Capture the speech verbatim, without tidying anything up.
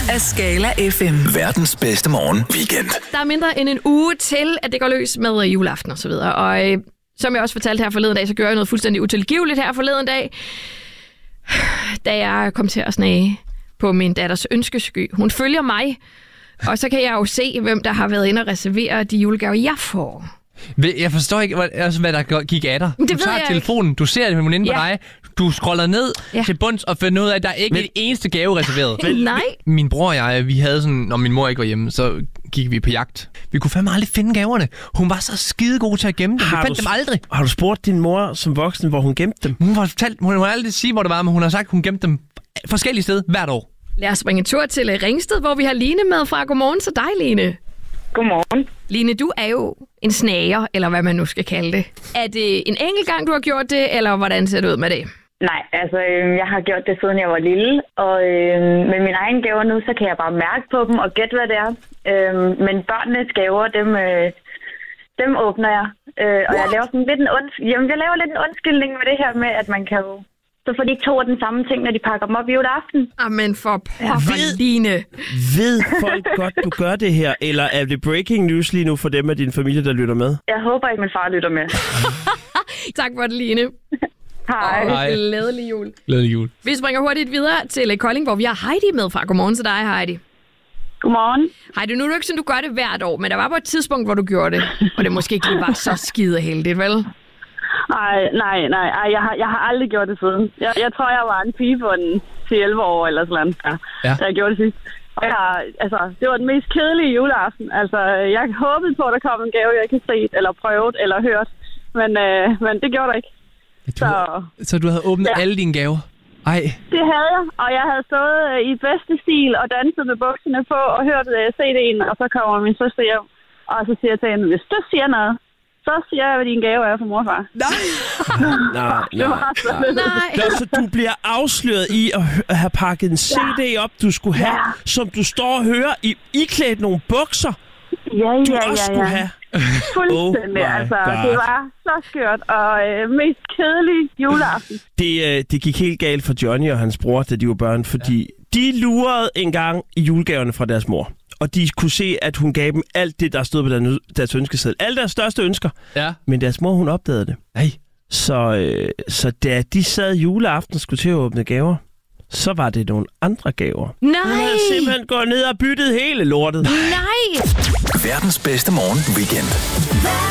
af Skala F M. Verdens bedste morgen weekend. Der er mindre end en uge til, at det går løs med juleaften og så videre. Og øh, som jeg også fortalte her forleden dag, så gjorde jeg noget fuldstændig utilgiveligt her forleden dag, da jeg kom til at snage på min datters ønskesky. Hun følger mig, og så kan jeg jo se, hvem der har været inde og reservere de julegaver, jeg får. Jeg forstår ikke, hvad, altså, hvad der gik af dig. Det du tager telefonen, ikke. Du ser det, hun inde ja. på dig, du scroller ned ja. til bunds og finder ud af, at der er ikke Men... en eneste gave reserveret. Men, Nej. Min bror og jeg, vi havde sådan, når min mor ikke var hjemme, så gik vi på jagt. Vi kunne fandme aldrig finde gaverne. Hun var så skidegod til at gemme dem. Vi fandt dem aldrig. Har du spurgt din mor som voksen, hvor hun gemte dem? Hun har fortalt, hun har aldrig sige, hvor det var, men hun har sagt, hun gemte dem forskellige steder hvert år. Lad os springe en tur til Ringsted, hvor vi har Line med fra. Godmorgen til dig, Line. Godmorgen. Line, du er jo en snager, eller hvad man nu skal kalde det. Er det en enkelt gang, du har gjort det, eller hvordan ser det ud med det? Nej, altså øh, jeg har gjort det, siden jeg var lille, og øh, med mine egne gaver nu, så kan jeg bare mærke på dem og gætte, hvad det er. Øh, men børnenes gaver, dem, øh, dem åbner jeg. Øh, og jeg laver sådan lidt en und... Jamen, jeg laver lidt en undskyldning med det her med, at man kan jo... Så får de to af den samme ting, når de pakker dem op i juleaften. Amen, for pokker, Line. Ved folk godt, du gør det her, eller er det breaking news lige nu for dem af din familie, der lytter med? Jeg håber ikke, min far lytter med. Tak for det, Line. Hej. Og glædelig jul. Glædelig jul. Vi springer hurtigt videre til Kolding, hvor vi har Heidi med fra. Godmorgen til dig, Heidi. Godmorgen. Heidi, nu er det ikke sådan, du gør det hvert år, men der var på et tidspunkt, hvor du gjorde det, og det måske ikke lige var så skide heldigt, vel? Nej, nej, nej. Ej, jeg, har, jeg har aldrig gjort det siden. Jeg, jeg tror, jeg var en pige på en ti elleve år eller sådan noget, ja. Da jeg gjorde det sidst. Og jeg, altså, det var den mest kedelige juleaften. Altså, jeg håbede på, at der kom en gave, jeg ikke havde set, eller prøvet, eller hørt. Men, øh, men det gjorde der ikke. Du, så, så du havde åbnet ja. alle dine gaver? Ej. Det havde jeg, og jeg havde stået i bedste stil og danset med bukserne på og hørt uh, C D'en, og så kommer min søster hjem, og så siger jeg til hende, hvis du siger noget, så siger jeg, hvad din gave er for mor og far. Nej! nej, nej, nej. nej. Så du bliver afsløret i at have pakket en C D ja. op, du skulle have, ja. som du står og hører i iklædt nogle bukser, ja, ja, du ja, også ja, skulle ja. have. Fuldstændig, oh altså. God. Det var så skørt, og øh, mest kedelig juleaften. Det, øh, det gik helt galt for Johnny og hans bror, da de var børn, fordi ja. de lurede engang i julegaverne fra deres mor. Og de kunne se, at hun gav dem alt det, der stod på deres ønskeseddel. Alle deres største ønsker. Ja. Men deres mor, hun opdagede det. Nej. Så, øh, så da de sad juleaften og skulle til at åbne gaver, så var det nogle andre gaver. Nej! Hun havde simpelthen gået ned og byttet hele lortet. Nej! Verdens bedste morgen weekend.